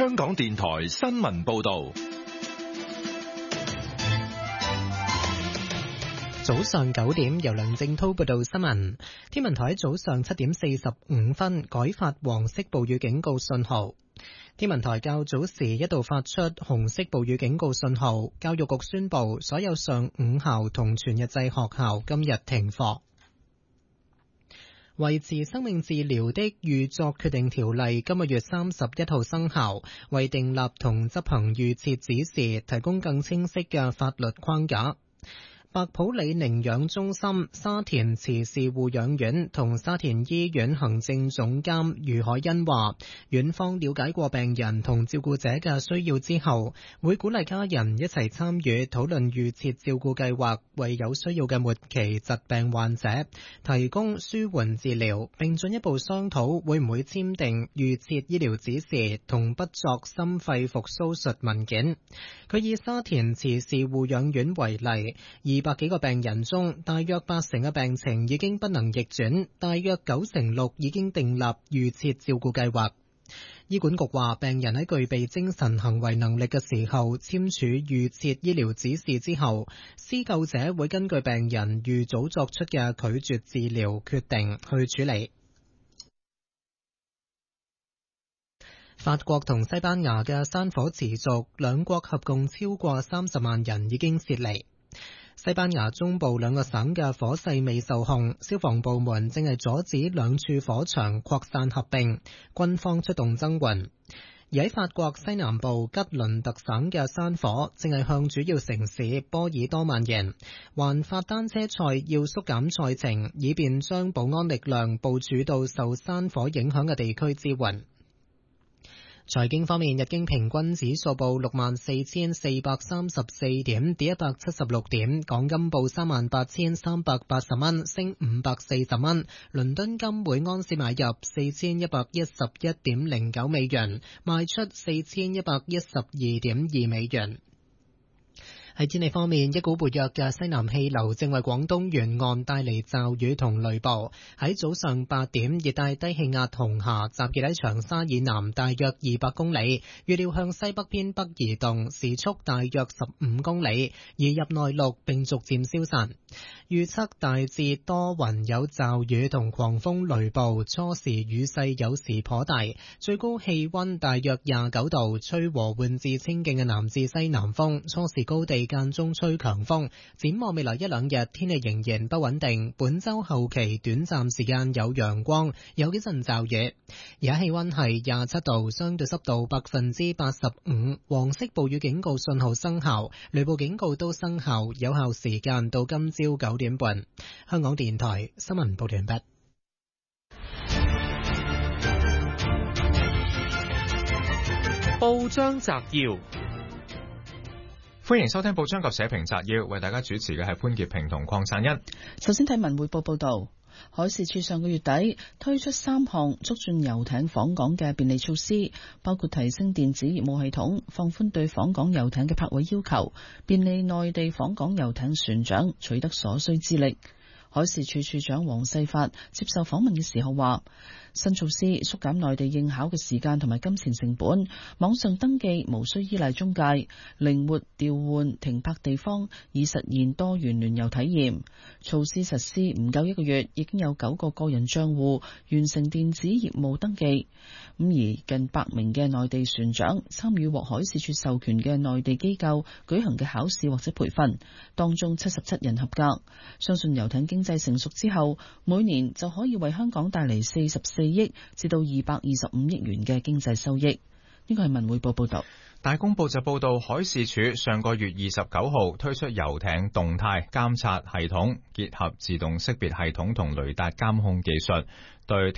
香港電台新聞報道。 早上9點，由梁正滔報道新聞。天文台早上7點45分改發黃色暴雨警告信號。天文台較早時一度發出紅色暴雨警告信號，教育局宣布所有上午校同全日制學校今日停課。維持生命治療的預作決定條例今個月31號生效，為訂立同執行預設指示提供更清晰嘅法律框架。白普理寧養中心、沙田慈氏護養院同沙田醫院行政總監余海欣話，院方了解過病人同照顧者嘅需要之後，會鼓勵家人一齊參與討論預設照顧計劃，為有需要嘅末期疾病患者提供舒緩治療，並進一步商討會唔會簽訂預設醫療指示同不作心肺復甦術文件。佢以沙田慈氏護養院為例，200幾個病人中，大約80%嘅病情已經不能逆轉，大約96%已經訂立預設照顧計劃。醫管局話，病人喺具備精神行為能力嘅時候簽署預設醫療指示之後，施救者會根據病人預早作出嘅拒絕治療決定去處理。法國同西班牙嘅山火持續，兩國合共超過30萬人已經撤離。西班牙中部兩個省嘅火勢未受控，消防部門正係阻止兩處火場擴散合併，軍方出動增援。而喺法國西南部吉倫特省嘅山火正係向主要城市波爾多蔓延，環法單車賽要縮減賽程，以便將保安力量部署到受山火影響嘅地區支援。財經方面，日經平均指數報64,434點，跌176點；港金報38,380蚊，升540蚊；倫敦金每盎司買入4111.09美元，賣出4112.2美元。喺天氣方面，一股活躍嘅西南氣流正為廣東沿岸帶嚟驟雨同雷暴。喺早上8點，熱帶低氣壓紅霞集結喺長沙以南大約200公里，預料向西北偏北移動，時速大約15公里，移入內陸並逐漸消散。預測大致多雲有驟雨同狂風雷暴，初時雨勢有時頗大，最高氣溫大約29度，吹和緩至清勁嘅南至西南風，初時高地間中吹強風。展望未來1-2日，天氣仍然不穩定，本周後期短暫時間有陽光，有幾陣驟雨。而家氣溫係27度，相對濕度85%，黃色暴雨警告信號生效，雷暴警告都生效，有效時間到今朝9點半。香港電台新聞報道完畢。 報章摘要，歡迎收聽報章及社評摘要，為大家主持嘅係潘潔平同鄺燦欣。 首先睇文匯報報道，海事處上個月底推出3項促進遊艇訪港嘅便利措施，包括提升電子業務系統，放寬對訪港遊艇嘅泊位要求，便利內地訪港遊艇船長取得所需資歷。海事處處長黃世發接受訪問嘅時候話，新措施縮減內地應考嘅時間同埋金錢成本，網上登記無需依賴中介，靈活調換停泊地方，以實現多元聯遊體驗。措施實施唔夠1個月，已經有9個個人賬戶完成電子業務登記。而近100名嘅內地船長參與獲海事處授權嘅內地機構舉行嘅考試或者培訓，當中77人合格。相信遊艇經濟成熟之後，每年就可以為香港帶嚟44億至到225億元嘅經濟收益。呢個係文匯報報道。 大公報就報道，海事處上個月29號推出遊艇動態監察系統，結合自動識別系統同雷達監控技術，對